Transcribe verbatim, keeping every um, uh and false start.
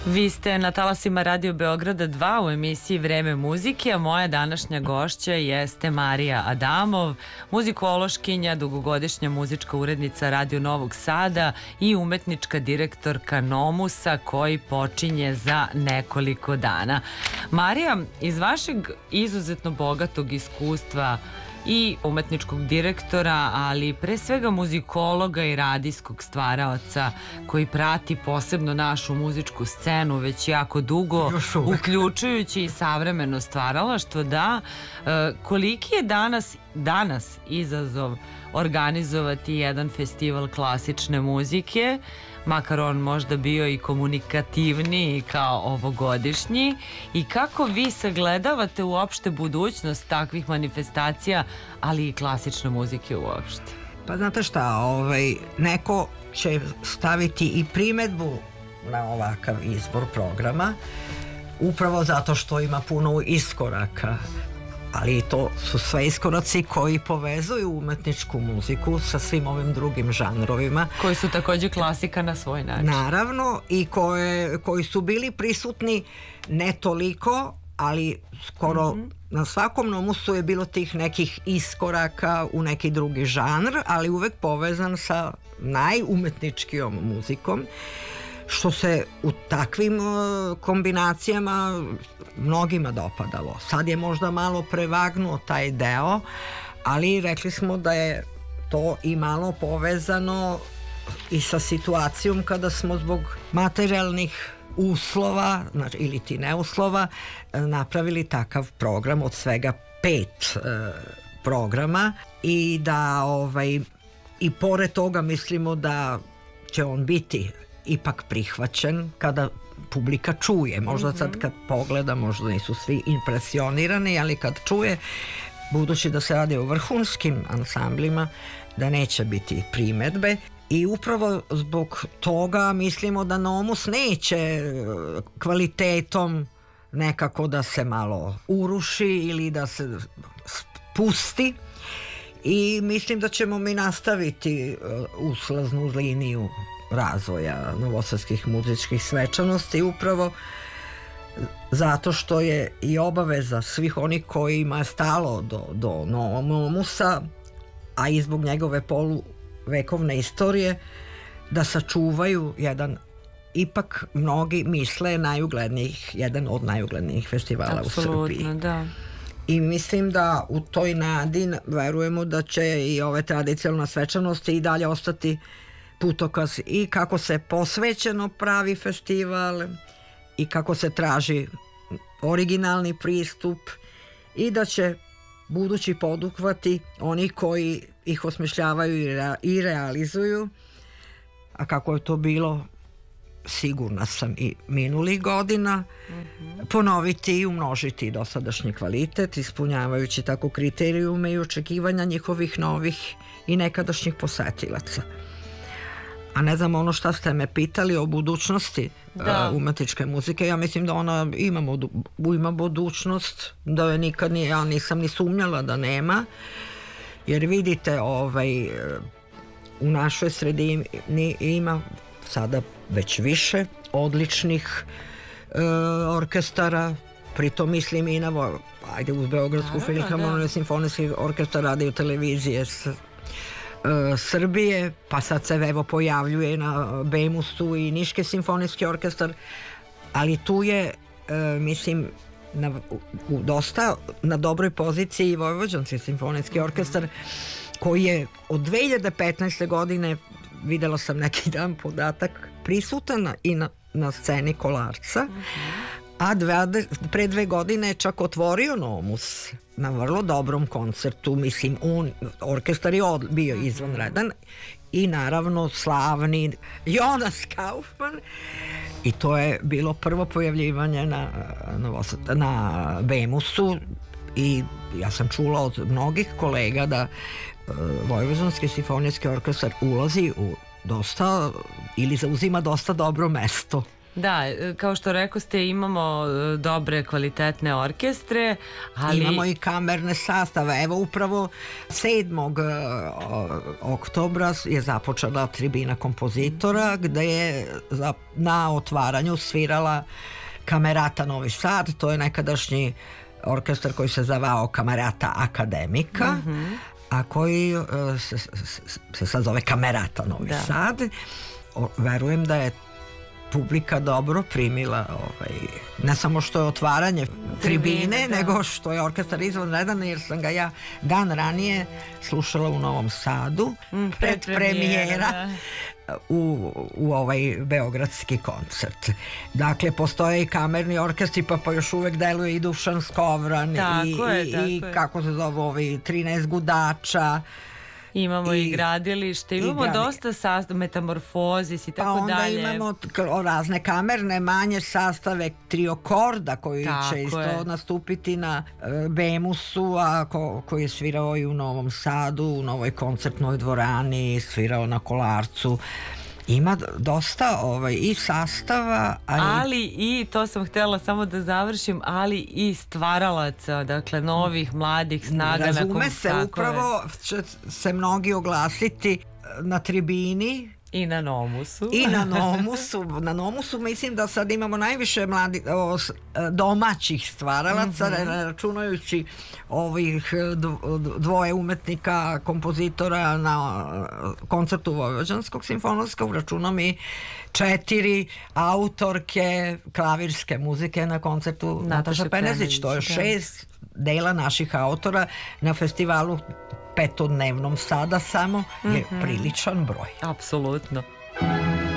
Vi ste na talasima Radio Beograda dva u emisiji Vreme muzike, a moja današnja gošća jeste Marija Adamov, muzikološkinja, dugogodišnja muzička urednica Radio Novog Sada i umetnička direktorka Nomusa koji počinje za nekoliko dana. Marija, iz vašeg izuzetno bogatog iskustva i umetničkog direktora, ali pre svega muzikologa i radijskog stvaraoca koji prati posebno našu muzičku scenu već jako dugo, uključujući i savremeno stvaralaštvo, da, koliki je danas, danas izazov organizovati jedan festival klasične muzike, makar on možda bio i komunikativniji kao ovogodišnji, i kako vi sagledavate uopšte budućnost takvih manifestacija, ali i klasične muzike uopšte? Pa znate šta, ovaj, neko će staviti i primedbu na ovakav izbor programa, upravo zato što ima puno iskoraka, ali to su sve iskoraci koji povezuju umetničku muziku sa svim ovim drugim žanrovima. Koji su takođe klasika na svoj način. Naravno, i koje, koji su bili prisutni ne toliko, ali skoro mm-hmm. na svakom Nomusu je bilo tih nekih iskoraka u neki drugi žanr, ali uvek povezan sa najumetničkijom muzikom, što se u takvim kombinacijama mnogima dopadalo. Sad je možda malo prevagnuo taj deo, ali rekli smo da je to i malo povezano i sa situacijom kada smo zbog materijalnih uslova, znači, ili ti neuslova, napravili takav program od svega pet e, programa i da ovaj, i pored toga mislimo da će on biti ipak prihvaćen kada publika čuje. Možda sad kad pogleda, možda nisu svi impresionirani, ali kad čuje, budući da se radi o vrhunskim ansamblima, da neće biti primedbe. I upravo zbog toga mislimo da Nomus neće kvalitetom nekako da se malo uruši ili da se spusti, i mislim da ćemo mi nastaviti uslaznu liniju razvoja novosadskih muzičkih svečanosti, upravo zato što je i obaveza svih onih kojima je stalo do, do Nomusa, a i zbog njegove poluvekovne istorije, da sačuvaju jedan, ipak mnogi misle, najuglednijih, jedan od najuglednijih festivala Absolutno, u Srbiji. Da. I mislim da u toj nadi verujemo da će i ove tradicionalne svečanosti i dalje ostati putokaz i kako se posvećeno pravi festival i kako se traži originalni pristup, i da će budući poduhvati oni koji ih osmišljavaju i, rea, i realizuju, a kako je to bilo, sigurna sam, i minulih godina, mm-hmm. ponoviti i umnožiti dosadašnji kvalitet, ispunjavajući tako kriterijume i očekivanja njihovih novih i nekadašnjih posetilaca. A ne znam, ono šta ste me pitali o budućnosti da. uh, umetničke muzike, ja mislim da ona ima, ima budućnost, da je nikad nije, ja nisam ni sumnjala da nema, jer vidite, ovaj, u našoj sredini ima sada već više odličnih uh, orkestara, pritom mislim i na, ajde, uz Beogradsku filharmoniju, simfonijski orkestar, radio televizije s Srbije, pa sad se evo pojavljuje na Bemusu i Niški simfonijski orkestar, ali tu je, e, mislim, na, u dosta na dobroj poziciji i Vojvođanski simfonijski orkestar, koji je od dve hiljade petnaeste. godine, videla sam neki dan podatak, prisutan i na, na sceni Kolarca, a dve, pre dve godine je čak otvorio Nomus na vrlo dobrom koncertu. Mislim, on, orkestar je od, bio izvanredan, i naravno slavni Jonas Kaufman, i to je bilo prvo pojavljivanje na, na, na Bemusu, i ja sam čula od mnogih kolega da uh, Vojvođanski simfonijski orkestar ulazi u dosta, ili zauzima dosta dobro mesto Da, kao što rekao ste, imamo dobre kvalitetne orkestre, ali... Imamo i kamerne sastave. Evo upravo sedmog oktobra je započela tribina kompozitora gde je na otvaranju svirala Kamerata Novi Sad. To je nekadašnji orkestar koji se zavao Kamerata Akademika, mm-hmm. a koji se, se sad zove Kamerata Novi da. Sad. O, verujem da je publika dobro primila ovaj, ne samo što je otvaranje tribine, tribine nego što je orkestar izvanredan, jer sam ga ja dan ranije slušala u Novom Sadu mm, pred premijera u, u ovaj beogradski koncert. Dakle, postoje i kamerni orkestri, pa, pa još uvek deluje i Dušan Skovran tako i, je, i, tako i je. kako se zove ovaj, trinaest gudača. Imamo i, i gradilište, imamo gradi... dosta sastav, metamorfozis i tako dalje. Pa onda dalje. imamo razne kamerne, manje sastave, trio Korda koji tako će isto je. nastupiti na Bemusu, a ko, koji je svirao i u Novom Sadu, u Novoj koncertnoj dvorani, svirao na Kolarcu. Ima dosta ovaj, i sastava, ali... ali i, to sam htjela samo da završim, ali i stvaralaca, dakle novih, mladih snaga. Razume na se, upravo će se mnogi oglasiti na tribini i na Nomusu. I na Nomusu. Na Nomusu mislim da sad imamo najviše mladi, o, domaćih stvaralaca, mm-hmm. računajući ovih dvoje umetnika, kompozitora na koncertu Vojvođanskog simfonijskog, računam i četiri autorke klavirske muzike na koncertu Nataša Penezić. To je šest dela naših autora na festivalu petodnevnom sada samo je mm-hmm. priličan broj. Apsolutno.